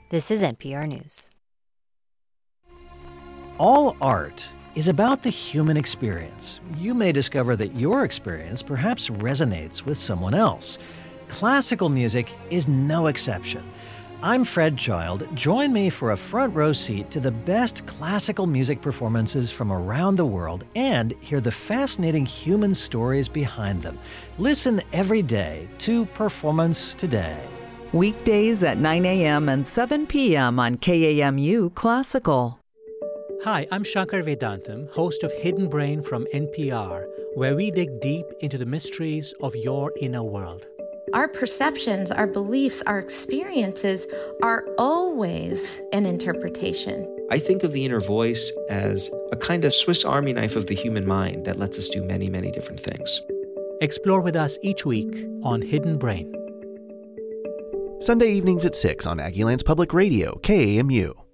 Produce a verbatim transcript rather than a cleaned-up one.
This is N P R News. All art is about the human experience. You may discover that your experience perhaps resonates with someone else. Classical music is no exception. I'm Fred Child. Join me for a front row seat to the best classical music performances from around the world and hear the fascinating human stories behind them. Listen every day to Performance Today. Weekdays at nine a.m. and seven p.m. on K A M U Classical. Hi, I'm Shankar Vedantam, host of Hidden Brain from N P R, where we dig deep into the mysteries of your inner world. Our perceptions, our beliefs, our experiences are always an interpretation. I think of the inner voice as a kind of Swiss Army knife of the human mind that lets us do many, many different things. Explore with us each week on Hidden Brain. Sunday evenings at six on Aggieland's Public Radio, K A M U.